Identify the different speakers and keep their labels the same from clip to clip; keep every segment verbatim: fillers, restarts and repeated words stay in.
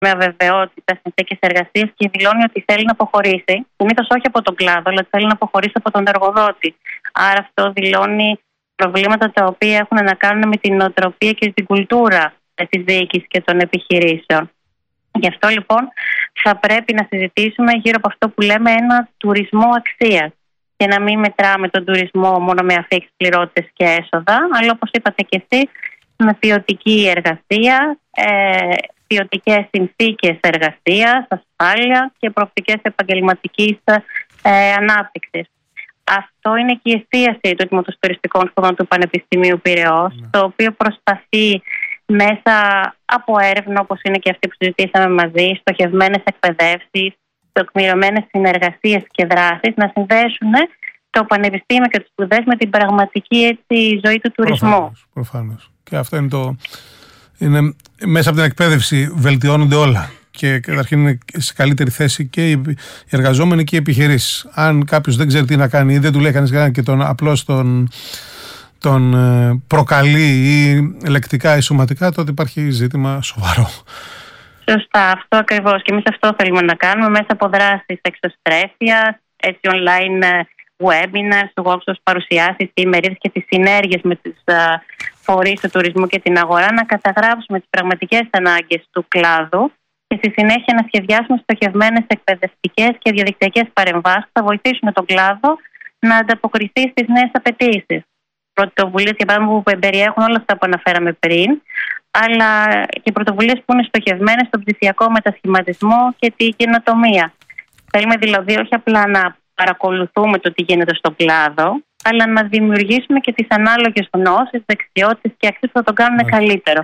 Speaker 1: με αβεβαιότητα συνθήκες εργασίας και δηλώνει ότι θέλει να αποχωρήσει. Συνήθως όχι από τον κλάδο, αλλά θέλει να αποχωρήσει από τον εργοδότη. Άρα αυτό δηλώνει προβλήματα τα οποία έχουν να κάνουν με την νοοτροπία και την κουλτούρα της διοίκησης και των επιχειρήσεων. Γι' αυτό λοιπόν θα πρέπει να συζητήσουμε γύρω από αυτό που λέμε ένα τουρισμό αξίας και να μην μετράμε τον τουρισμό μόνο με αφίξεις πληρότητες και έσοδα, αλλά όπως είπατε και εσείς, με ποιοτική εργασία, ε, ποιοτικές συνθήκες εργασίας, ασφάλεια και προοπτικές επαγγελματικής ε, ανάπτυξης. Αυτό είναι και η εστίαση του Τμήματος Τουριστικών Σπουδών του Πανεπιστημίου Πειραιώς, mm. το οποίο προσπαθεί μέσα από έρευνα, όπως είναι και αυτή που συζητήσαμε μαζί, στοχευμένες εκπαιδεύσεις, τεκμηριωμένες συνεργασίες και δράσεις, να συνδέσουν το πανεπιστήμιο και τις σπουδές με την πραγματική έτσι, ζωή του τουρισμού.
Speaker 2: Προφανώς, προφανώς. Και αυτό είναι το... Είναι, μέσα από την εκπαίδευση βελτιώνονται όλα. Και καταρχήν είναι σε καλύτερη θέση και οι εργαζόμενοι και οι επιχειρήσεις. Αν κάποιος δεν ξέρει τι να κάνει ή δεν του λέει κανείς κανένα και τον απλώς τον, τον προκαλεί ή λεκτικά ή σωματικά, τότε υπάρχει ζήτημα σοβαρό.
Speaker 1: Σωστά, αυτό ακριβώς. Και εμείς αυτό θέλουμε να κάνουμε μέσα από δράσεις εξωστρέφειας, έτσι online webinars, workshops, παρουσιάσεις, ημερίδες και τις συνέργειες με τις φορείς του τουρισμού και την αγορά, να καταγράψουμε τις πραγματικές ανάγκες του κλάδου και στη συνέχεια να σχεδιάσουμε στοχευμένες εκπαιδευτικές και διαδικτυακές παρεμβάσεις που θα βοηθήσουν τον κλάδο να ανταποκριθεί στις νέες απαιτήσεις. Πρωτοβουλίες, για παράδειγμα, που περιέχουν όλα αυτά που αναφέραμε πριν, αλλά και πρωτοβουλίες που είναι στοχευμένες στον ψηφιακό μετασχηματισμό και την καινοτομία. Θέλουμε δηλαδή όχι απλά να παρακολουθούμε το τι γίνεται στον κλάδο, αλλά να δημιουργήσουμε και τις ανάλογες γνώσεις, δεξιότητες και αξίες που θα τον κάνουν yeah. καλύτερο.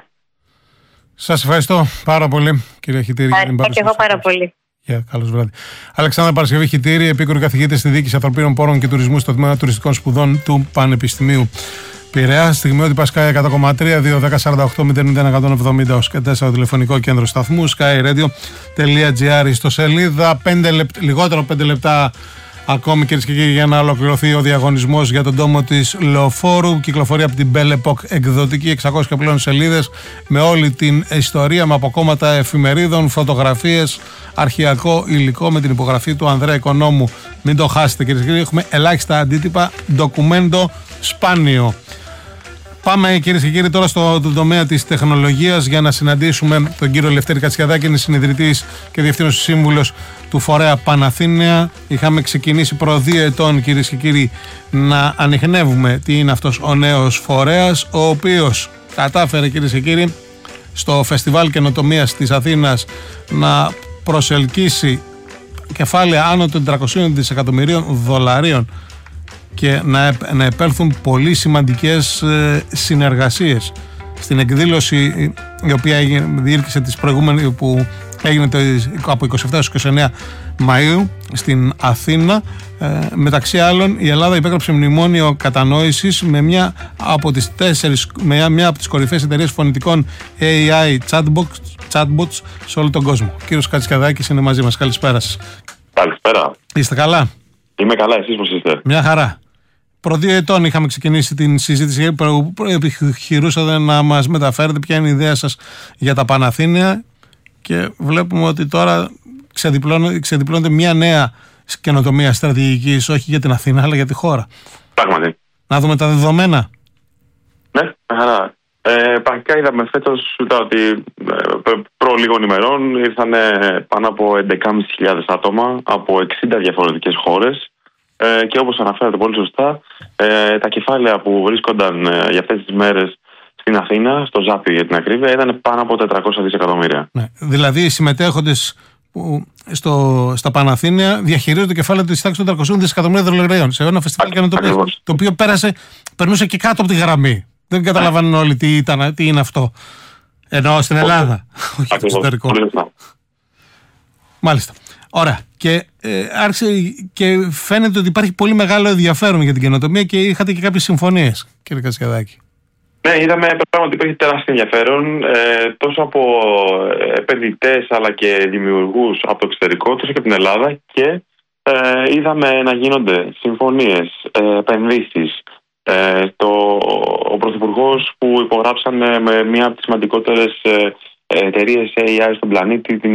Speaker 2: Σας ευχαριστώ πάρα πολύ, κυρία Χιτήρη.
Speaker 1: Ευχαριστώ και εγώ πάρα πολύ.
Speaker 2: Yeah, καλώς βράδυ. Αλεξάνδρα Παρασκευή Χιτήρη, επίκουρη καθηγήτρια στη Διοίκηση Ανθρωπίνων Πόρων και Τουρισμού στο Τμήμα Τουριστικών Σπουδών του Πανεπιστημίου Πειραιά. Στιγμιότυπα Sky εκατό κόμμα τρία, δύο ένα μηδέν σαράντα οκτώ μηδέν ένα εκατόν εβδομήντα ως και τέσσερα τηλεφωνικό κέντρο σταθμού, skyradio.gr ιστοσελίδα. πέντε λεπτά, λιγότερο πέντε λεπτά ακόμη, κυρίες και κύριοι, για να ολοκληρωθεί ο διαγωνισμός για τον τόμο της Λεωφόρου. Κυκλοφορεί από την Belle Epoque εκδοτική, εξακόσιες και πλέον σελίδες, με όλη την ιστορία, με αποκόμματα εφημερίδων, φωτογραφίες, αρχαιακό υλικό, με την υπογραφή του Ανδρέα Οικονόμου. Μην το χάσετε, κυρίες και κύριοι, έχουμε ελάχιστα αντίτυπα, ντοκουμέντο σπάνιο. Πάμε, κυρίες και κύριοι, τώρα στο τομέα της τεχνολογίας για να συναντήσουμε τον κύριο Λευτέρη Κατσιαδάκη, είναι συνειδητής και διευθύνων σύμβουλος του φορέα Παναθήναια. Είχαμε ξεκινήσει προ δύο ετών, κυρίες και κύριοι, να ανιχνεύουμε τι είναι αυτός ο νέος φορέας, ο οποίος κατάφερε, κυρίες και κύριοι, στο Φεστιβάλ Καινοτομίας της Αθήνας να προσελκύσει κεφάλαια άνω των τριακοσίων δισεκατομμυρίων δολαρίων και να, να επέλθουν πολύ σημαντικές ε, συνεργασίες. Στην εκδήλωση η οποία διήρκησε τις προηγούμενες, που έγινε το, από είκοσι επτά έως είκοσι εννέα Μαΐου στην Αθήνα, ε, μεταξύ άλλων η Ελλάδα υπέγραψε μνημόνιο κατανόησης με μια από τις τέσσερις, με μια από τις κορυφαίες εταιρείες φωνητικών έι άι chatbots, chatbots σε όλο τον κόσμο. Ο κύριος Κατσιαδάκης είναι μαζί μας. Καλησπέρα σας.
Speaker 3: Καλησπέρα.
Speaker 2: Είστε καλά?
Speaker 3: Είμαι καλά, εσείς πώς είστε?
Speaker 2: Μια χαρά. Προ δύο ετών είχαμε ξεκινήσει την συζήτηση που επιχειρούσατε να μας μεταφέρετε ποια είναι η ιδέα σας για τα Παναθήναια και βλέπουμε ότι τώρα ξεδιπλώνεται μια νέα καινοτομία στρατηγικής, όχι για την Αθήνα αλλά για τη χώρα.
Speaker 3: Πράγματι.
Speaker 2: Να δούμε τα δεδομένα.
Speaker 3: Ναι, χαρά. Ε, Πραγματικά είδαμε φέτος ότι ε, προ λίγων ημερών ήρθαν πάνω από έντεκα χιλιάδες πεντακόσιες άτομα από εξήντα διαφορετικές χώρες. Ε, και όπως αναφέρατε πολύ σωστά, ε, τα κεφάλαια που βρίσκονταν ε, για αυτές τις μέρες στην Αθήνα, στο Ζάπι για την ακρίβεια, ήταν πάνω από τετρακόσια δισεκατομμύρια.
Speaker 2: Ναι, δηλαδή οι συμμετέχοντες που στο, στα Παναθήναια διαχειρίζονται το κεφάλαιο της τάξης των τριακοσίων δισεκατομμυρίων δολαρίων σε ένα φεστιβάλ καινοτομίας, το οποίο πέρασε, περνούσε και κάτω από τη γραμμή. Δεν καταλαβαίνουν όλοι τι, ήταν, τι είναι αυτό. Ενώ στην Ελλάδα, όχι στο εξωτερικό. Μάλιστα. Ωραία. Και ε, άρχισε και φαίνεται ότι υπάρχει πολύ μεγάλο ενδιαφέρον για την καινοτομία και είχατε και κάποιες συμφωνίες, κύριε Κατσιαδάκη.
Speaker 3: Ναι, είδαμε πράγματι ότι υπήρχε τεράστιο ενδιαφέρον ε, τόσο από επενδυτές αλλά και δημιουργούς από το εξωτερικό, τόσο και από την Ελλάδα, και ε, είδαμε να γίνονται συμφωνίες, ε, επενδύσεις. Ε, το, ο Πρωθυπουργός που υπογράψανε με μία από τις σημαντικότερες ε, εταιρείες έι άι στον πλανήτη